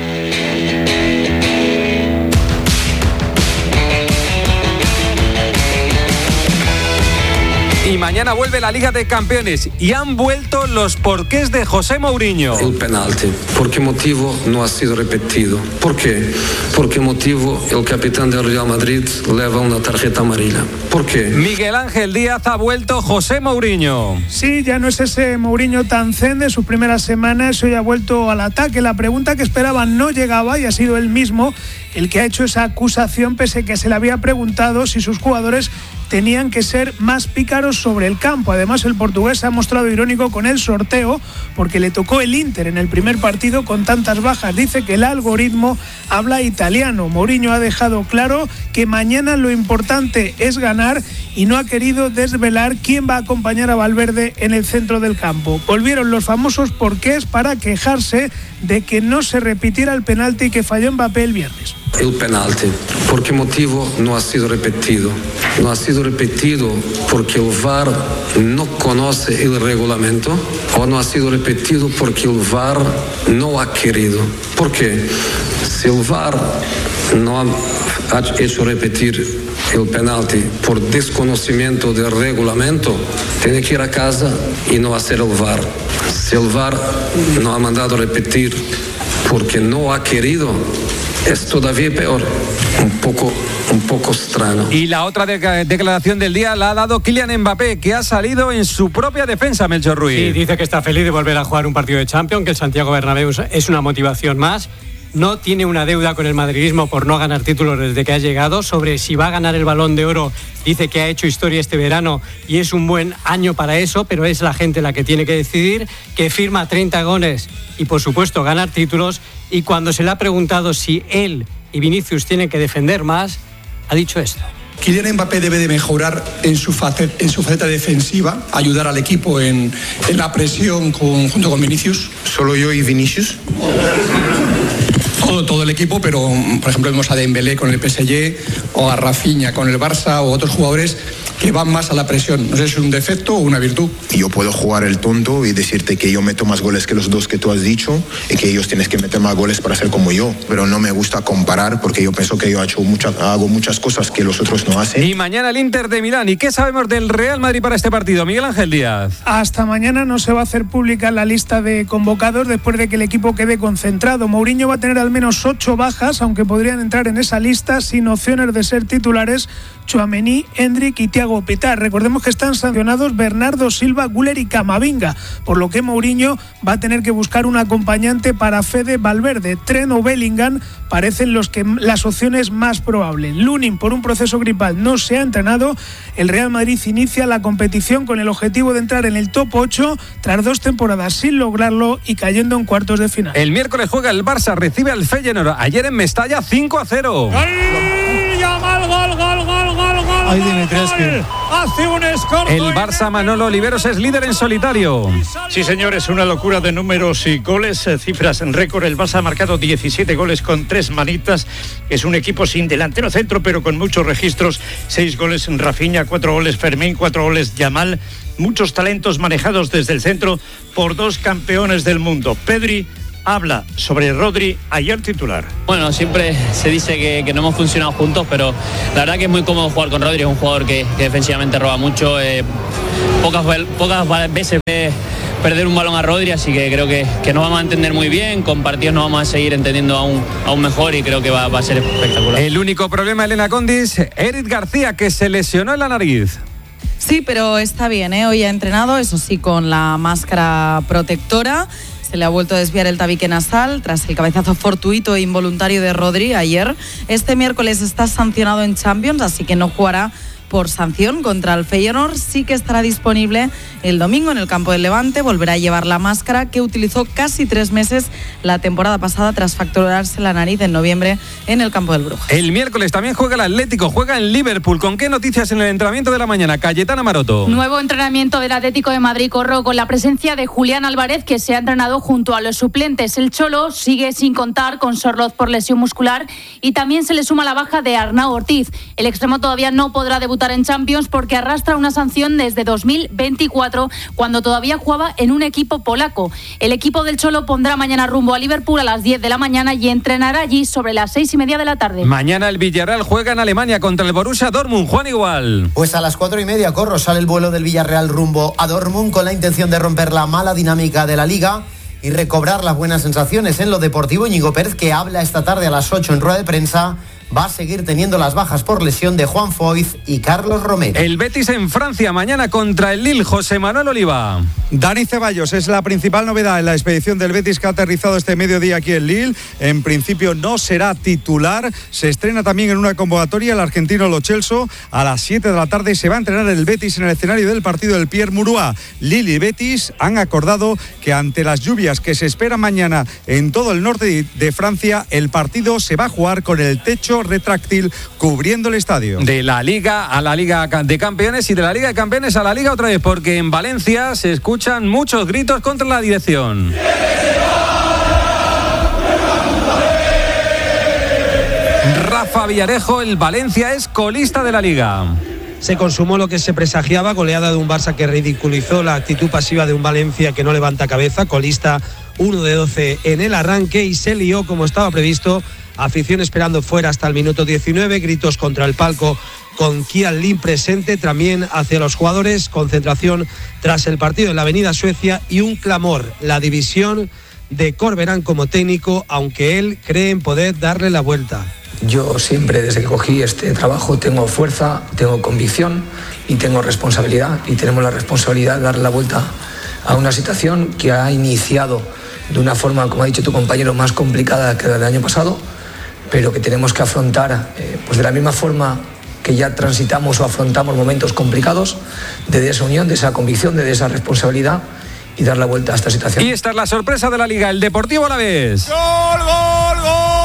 Y mañana vuelve la Liga de Campeones y han vuelto los porqués de José Mourinho.
El penalti. ¿Por qué motivo no ha sido repetido? ¿Por qué? ¿Por qué motivo el capitán del Real Madrid lleva una tarjeta amarilla? ¿Por qué?
Miguel Ángel Díaz ha vuelto José Mourinho.
Sí, ya no es ese Mourinho tan zen de sus primeras semanas, hoy ha vuelto al ataque. La pregunta que esperaban no llegaba y ha sido él mismo el que ha hecho esa acusación, pese a que se le había preguntado si sus jugadores tenían que ser más pícaros sobre el campo. Además, el portugués se ha mostrado irónico con el sorteo porque le tocó el Inter en el primer partido con tantas bajas. Dice que el algoritmo habla italiano. Mourinho ha dejado claro que mañana lo importante es ganar y no ha querido desvelar quién va a acompañar a Valverde en el centro del campo. Volvieron los famosos porqués para quejarse de que no se repitiera el penalti que falló Mbappé el viernes.
El penalti. ¿Por qué motivo no ha sido repetido? No ha sido repetido porque el V A R no conoce el reglamento o no ha sido repetido porque el V A R no ha querido. ¿Por qué? Si el V A R no ha hecho repetir el penalti por desconocimiento del reglamento, tiene que ir a casa y no hacer el V A R. Si el V A R no ha mandado repetir porque no ha querido, es todavía peor, un poco, un poco extraño.
Y la otra de- declaración del día la ha dado Kylian Mbappé, que ha salido en su propia defensa, Melchor Ruiz.
Sí, dice que está feliz de volver a jugar un partido de Champions, que el Santiago Bernabéu es una motivación más. No tiene una deuda con el madridismo por no ganar títulos desde que ha llegado. Sobre si va a ganar el Balón de Oro, dice que ha hecho historia este verano y es un buen año para eso, pero es la gente la que tiene que decidir, que firma treinta goles y, por supuesto, ganar títulos. Y cuando se le ha preguntado si él y Vinicius tienen que defender más, ha dicho esto.
Kylian Mbappé debe de mejorar en su faceta, en su faceta defensiva, ayudar al equipo en, en la presión con, junto con Vinicius.
¿Solo yo y Vinicius?
Todo, todo el equipo, pero por ejemplo vemos a Dembélé con el P S G o a Rafinha con el Barça o otros jugadores que van más a la presión. No sé si es un defecto o una virtud.
Yo puedo jugar el tonto y decirte que yo meto más goles que los dos que tú has dicho y que ellos tienen que meter más goles para ser como yo, pero no me gusta comparar porque yo pienso que yo he hecho mucha, hago muchas cosas que los otros no hacen.
Y mañana el Inter de Milán. ¿Y qué sabemos del Real Madrid para este partido? Miguel Ángel Díaz.
Hasta mañana no se va a hacer pública la lista de convocados después de que el equipo quede concentrado. Mourinho va a tener al menos ocho bajas, aunque podrían entrar en esa lista sin opciones de ser titulares Tchouaméni, Endrick y Thiago Pitar. Recordemos que están sancionados Bernardo Silva, Güler y Camavinga, por lo que Mourinho va a tener que buscar un acompañante para Fede Valverde. Trent o Bellingham parecen los que, las opciones más probables. Lunin, por un proceso gripal, no se ha entrenado. El Real Madrid inicia la competición con el objetivo de entrar en el top ocho tras dos temporadas sin lograrlo y cayendo en cuartos de final.
El miércoles juega el Barça, recibe al Feyenoord. Ayer en Mestalla cinco a cero.
¡Gol! ¡Yamal, gol, gol, gol, gol, gol!
Ay, Dimitrescu.
Hace un escorzo.
El Barça, Manolo Oliveros, es líder en solitario.
Sí, señores, una locura de números y goles, cifras en récord. El Barça ha marcado diecisiete goles con tres manitas. Es un equipo sin delantero centro, pero con muchos registros. Seis goles en Rafinha, cuatro goles Fermín, cuatro goles Yamal. Muchos talentos manejados desde el centro por dos campeones del mundo. Pedri habla sobre Rodri, ayer titular.
Bueno, siempre se dice que, que no hemos funcionado juntos, pero la verdad que es muy cómodo jugar con Rodri. Es un jugador que, que defensivamente roba mucho. Eh, pocas, pocas veces ve perder un balón a Rodri, así que creo que, que nos vamos a entender muy bien. Con partidos nos vamos a seguir entendiendo aún, aún mejor y creo que va, va a ser espectacular.
El único problema, Elena Condis, Eric García, que se lesionó en la nariz.
Sí, pero está bien, ¿eh? Hoy ha entrenado, eso sí, con la máscara protectora. Se le ha vuelto a desviar el tabique nasal tras el cabezazo fortuito e involuntario de Rodri ayer. Este miércoles está sancionado en Champions, así que no jugará por sanción contra el Feyenoord. Sí que estará disponible el domingo en el campo del Levante. Volverá a llevar la máscara que utilizó casi tres meses la temporada pasada tras fracturarse la nariz en noviembre en el campo del Brujas.
El miércoles también juega el Atlético, juega en Liverpool. ¿Con qué noticias en el entrenamiento de la mañana? Cayetana Maroto.
Nuevo entrenamiento del Atlético de Madrid, Corro, con la presencia de Julián Álvarez, que se ha entrenado junto a los suplentes. El Cholo sigue sin contar con Sorloz por lesión muscular y también se le suma la baja de Arnau Ortiz. El extremo todavía no podrá debutar en Champions porque arrastra una sanción desde dos mil veinticuatro, cuando todavía jugaba en un equipo polaco. El equipo del Cholo pondrá mañana rumbo a Liverpool a las diez de la mañana y entrenará allí sobre las seis y media de la tarde.
Mañana el Villarreal juega en Alemania contra el Borussia Dortmund. Juan Igual.
Pues a las cuatro y media, Corro, sale el vuelo del Villarreal rumbo a Dortmund con la intención de romper la mala dinámica de la Liga y recobrar las buenas sensaciones. En lo deportivo, Íñigo Pérez, que habla esta tarde a las ocho en rueda de prensa, va a seguir teniendo las bajas por lesión de Juan Foyth y Carlos Romero.
El Betis en Francia, mañana contra el Lille. José Manuel Oliva.
Dani Ceballos es la principal novedad en la expedición del Betis, que ha aterrizado este mediodía aquí en Lille. En principio no será titular. Se estrena también en una convocatoria el argentino Lo Celso. A las siete de la tarde se va a entrenar el Betis en el escenario del partido del Pierre Mauroy. Lille y Betis han acordado que ante las lluvias que se esperan mañana en todo el norte de Francia, el partido se va a jugar con el techo retráctil cubriendo el estadio.
De la Liga a la Liga de Campeones y de la Liga de Campeones a la Liga otra vez, porque en Valencia se escuchan muchos gritos contra la dirección. Rafa Villarejo, el Valencia es colista de la Liga.
Se consumó lo que se presagiaba, goleada de un Barça que ridiculizó la actitud pasiva de un Valencia que no levanta cabeza, colista uno de doce en el arranque y se lió como estaba previsto. Afición esperando fuera hasta el minuto diecinueve, gritos contra el palco con Kian Lin presente, también hacia los jugadores, concentración tras el partido en la Avenida Suecia y un clamor, la división de Corberán como técnico, aunque él cree en poder darle la vuelta.
Yo siempre, desde que cogí este trabajo, tengo fuerza, tengo convicción y tengo responsabilidad, y tenemos la responsabilidad de darle la vuelta a una situación que ha iniciado de una forma, como ha dicho tu compañero, más complicada que la del año pasado, pero que tenemos que afrontar eh, pues de la misma forma que ya transitamos o afrontamos momentos complicados, de esa unión, de esa convicción, de esa responsabilidad, y dar la vuelta a esta situación.
Y esta es la sorpresa de la Liga, el Deportivo Alavés.
¡Gol, gol, gol!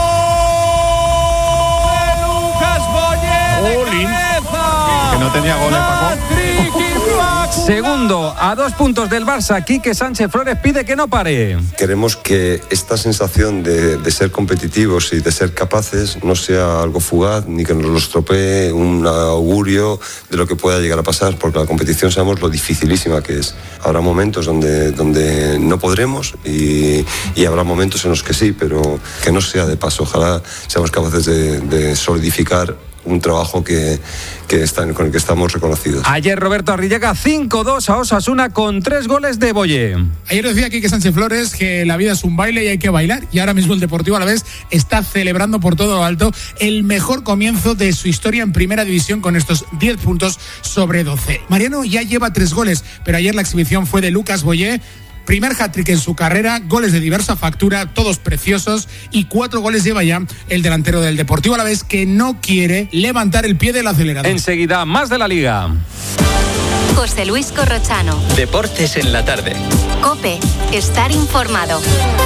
¡De Lucas Boyer de cabeza!
Que no tenía goles, Paco.
Segundo, a dos puntos del Barça, Quique Sánchez Flores pide que no pare.
Queremos que esta sensación de, de ser competitivos y de ser capaces no sea algo fugaz, ni que nos lo estropee un augurio de lo que pueda llegar a pasar, porque la competición sabemos lo dificilísima que es. Habrá momentos donde, donde no podremos y, y habrá momentos en los que sí, pero que no sea de paso. Ojalá seamos capaces de, de solidificar un trabajo que, que está, con el que estamos reconocidos.
Ayer Roberto Arrillaga cinco dos a Osasuna con tres goles de Boye.
Ayer decía Quique Sánchez Flores que la vida es un baile y hay que bailar, y ahora mismo el Deportivo Alavés está celebrando por todo lo alto el mejor comienzo de su historia en Primera División con estos diez puntos sobre doce. Mariano ya lleva tres goles, pero ayer la exhibición fue de Lucas Boye. Primer hat-trick en su carrera, goles de diversa factura, todos preciosos, y cuatro goles lleva ya el delantero del Deportivo Alavés, que no quiere levantar el pie del acelerador.
Enseguida, más de la Liga.
José Luis Corrochano.
Deportes en la tarde.
COPE. Estar informado.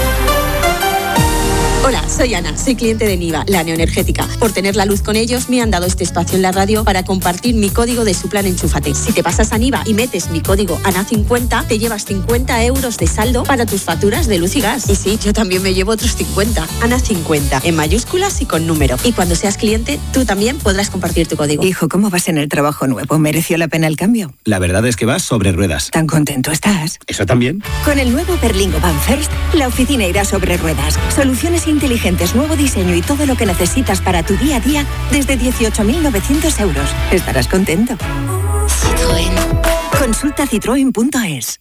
Hola, soy Ana, soy cliente de Niva, la neoenergética. Por tener la luz con ellos, me han dado este espacio en la radio para compartir mi código de su plan Enchúfate. Si te pasas a Niva y metes mi código A N A cincuenta, te llevas cincuenta euros de saldo para tus facturas de luz y gas. Y sí, yo también me llevo otros cincuenta. A N A cincuenta, en mayúsculas y con número. Y cuando seas cliente, tú también podrás compartir tu código.
Hijo, ¿cómo vas en el trabajo nuevo? ¿Mereció la pena el cambio?
La verdad es que vas sobre ruedas.
¿Tan contento estás?
¿Eso también?
Con el nuevo Berlingo Van First, la oficina irá sobre ruedas. Soluciones inteligentes, nuevo diseño y todo lo que necesitas para tu día a día desde dieciocho mil novecientos euros. Estarás contento. Citroën. Consulta citroen punto es.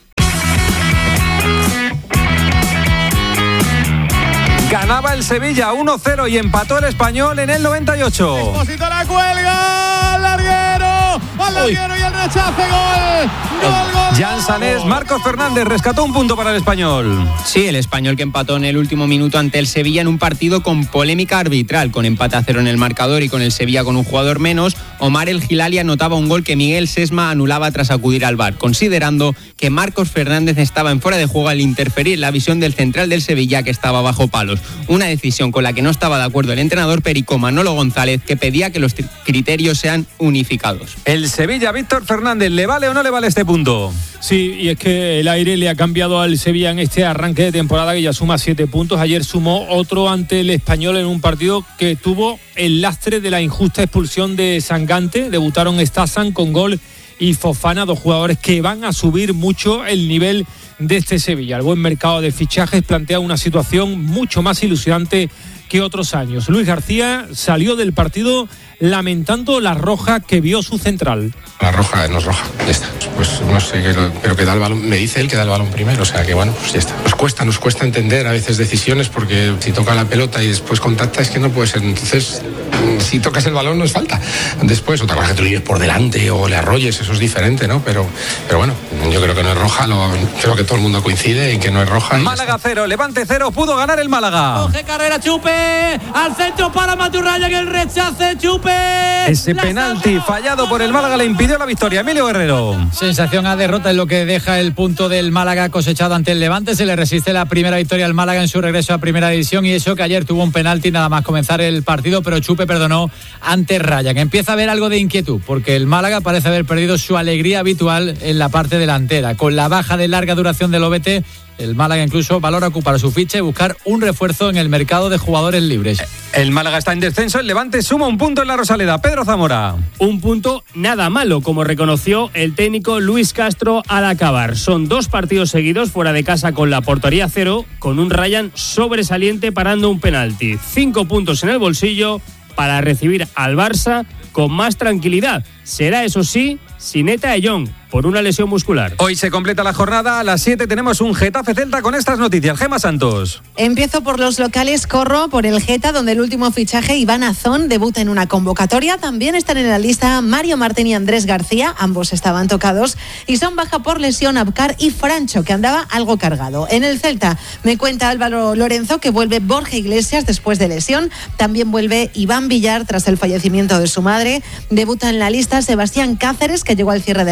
Ganaba el Sevilla uno cero y empató el Español en el noventa y ocho.
Expósito la cuelga, al larguero, al larguero y el rechace, gol, gol, gol.
Jan Sanés, Marcos Fernández rescató un punto para el Español.
Sí, el Español que empató en el último minuto ante el Sevilla en un partido con polémica arbitral, con empate a cero en el marcador y con el Sevilla con un jugador menos. Omar El Hilali anotaba un gol que Miguel Sesma anulaba tras acudir al V A R, considerando que Marcos Fernández estaba en fuera de juego al interferir la visión del central del Sevilla, que estaba bajo palos. Una decisión con la que no estaba de acuerdo el entrenador perico Manolo González, que pedía que los criterios sean unificados.
El Sevilla, Víctor Fernández, ¿le vale o no le vale este punto?
Sí, y es que el aire le ha cambiado al Sevilla en este arranque de temporada, que ya suma siete puntos. Ayer sumó otro ante el Español en un partido que tuvo el lastre de la injusta expulsión de Sangante. Debutaron Stazan con gol y Fofana, dos jugadores que van a subir mucho el nivel de este Sevilla. El buen mercado de fichajes plantea una situación mucho más ilusionante que otros años. Luis García salió del partido lamentando la roja que vio su central.
La roja no es roja, ya está. Pues no sé, que lo, pero que da el balón, me dice él que da el balón primero, o sea que bueno, pues ya está. Nos cuesta, nos cuesta entender a veces decisiones, porque si toca la pelota y después contacta es que no puede ser. Entonces, si tocas el balón no es falta. Después, otra cosa que tú lo lleves por delante o le arrolles, eso es diferente, ¿no? Pero, pero bueno, yo creo que no es roja, lo, creo que todo el mundo coincide en que no es roja.
Málaga cero, Levante cero, pudo ganar el Málaga.
Coge carrera, Chupe, al centro para Maturraya, que el rechace, Chupe.
Ese penalti fallado por el Málaga le impidió la victoria. Emilio Guerrero.
Sensación a derrota es lo que deja el punto del Málaga cosechado ante el Levante. Se le resiste la primera victoria al Málaga en su regreso a Primera División, y eso que ayer tuvo un penalti nada más comenzar el partido, pero Chupe perdonó ante Raya, que empieza a haber algo de inquietud, porque el Málaga parece haber perdido su alegría habitual en la parte delantera. Con la baja de larga duración del Lobete, el Málaga incluso valora ocupar su ficha y buscar un refuerzo en el mercado de jugadores libres.
El Málaga está en descenso, el Levante suma un punto en la Rosaleda. Pedro Zamora.
Un punto nada malo, como reconoció el técnico Luis Castro al acabar. Son dos partidos seguidos fuera de casa con la portería cero, con un Ryan sobresaliente parando un penalti. Cinco puntos en el bolsillo para recibir al Barça con más tranquilidad. Será, eso sí, sin Eta de Jong, por una lesión muscular.
Hoy se completa la jornada. A las siete tenemos un Getafe Celta con estas noticias. Gemma Santos.
Empiezo por los locales, corro por el Geta, donde el último fichaje, Iván Azón, debuta en una convocatoria. También están en la lista Mario Martín y Andrés García, ambos estaban tocados, y son baja por lesión Abkar y Francho, que andaba algo cargado. En el Celta me cuenta Álvaro Lorenzo que vuelve Borja Iglesias después de lesión. También vuelve Iván Villar tras el fallecimiento de su madre. Debuta en la lista Sebastián Cáceres, que llegó al cierre del mercado.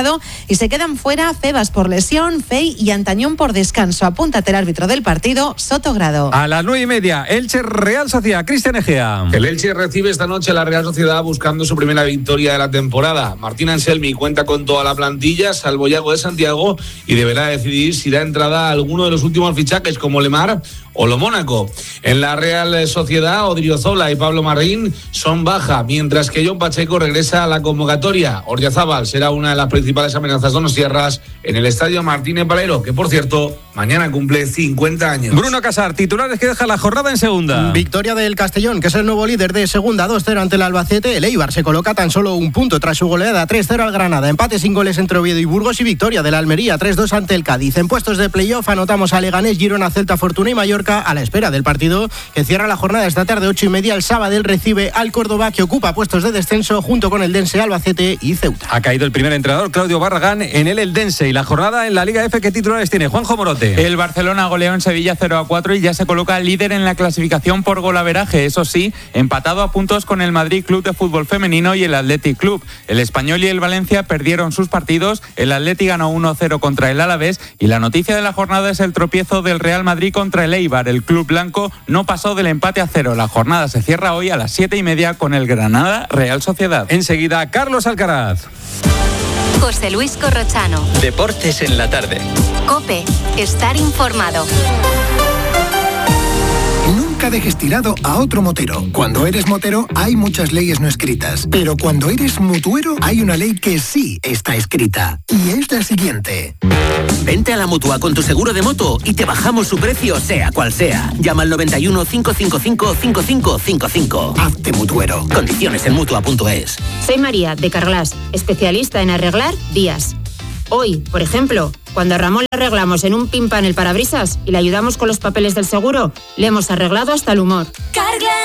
lesionado y se quedan fuera Febas por lesión, Fey y Antañón por descanso. Apúntate el árbitro del partido, Sotogrado.
A las nueve y media, Elche Real Sociedad, Cristian Egea.
El Elche recibe esta noche a la Real Sociedad buscando su primera victoria de la temporada. Martín Anselmi cuenta con toda la plantilla, salvo Yago de Santiago, y deberá decidir si da entrada a alguno de los últimos fichajes como Lemar o lo Mónaco. En la Real Sociedad, Odriozola y Pablo Marín son baja, mientras que John Pacheco regresa a la convocatoria. Ordiazábal será una de las principales amenazas donostiarras en el estadio Martínez Valero, que por cierto, mañana cumple cincuenta años.
Bruno Casar, titulares que deja la jornada en segunda.
Victoria del Castellón, que es el nuevo líder de segunda, dos cero ante el Albacete. El Eibar se coloca tan solo un punto tras su goleada tres cero al Granada. Empate sin goles entre Oviedo y Burgos y victoria del Almería tres dos ante el Cádiz. En puestos de playoff anotamos a Leganés, Girona, Celta, Fortuna y Mallorca a la espera del partido que cierra la jornada esta tarde ocho y media. El Sabadell recibe al Córdoba, que ocupa puestos de descenso junto con el Dense, Albacete y Ceuta.
Ha caído el primer entrenador, Claudio Barragán, en el Eldense. Y la jornada en la Liga F, ¿qué titulares tiene Juanjo Morote?
El Barcelona goleó en Sevilla cero a cuatro y ya se coloca líder en la clasificación por golaveraje. Eso sí, empatado a puntos con el Madrid Club de Fútbol Femenino y el Athletic Club. El Español y el Valencia perdieron sus partidos. El Athletic ganó uno cero contra el Alavés. Y la noticia de la jornada es el tropiezo del Real Madrid contra el Eibar. El club blanco no pasó del empate a cero. La jornada se cierra hoy a las siete y media con el Granada Real Sociedad.
Enseguida, Carlos Alcaraz.
José Luis Corrochano.
Deportes en la tarde.
COPE. Estar informado.
Nunca dejes tirado a otro motero. Cuando eres motero hay muchas leyes no escritas, pero cuando eres mutuero hay una ley que sí está escrita, y es la siguiente.
Vente a la Mutua con tu seguro de moto y te bajamos su precio sea cual sea. Llama al noventa y uno, cinco cinco cinco, cinco cinco cinco cinco.
Hazte mutuero.
Condiciones en mutua punto es.
Soy María, de Carglass, especialista en arreglar vías. Hoy, por ejemplo, cuando a Ramón le arreglamos en un pimpan el parabrisas y le ayudamos con los papeles del seguro, le hemos arreglado hasta el humor.
Carglass